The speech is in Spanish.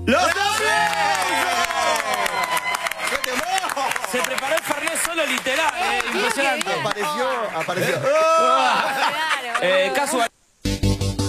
¡Los aplausos! Se preparó el Fernet solo literal, impresionante. Apareció. Claro. Casual.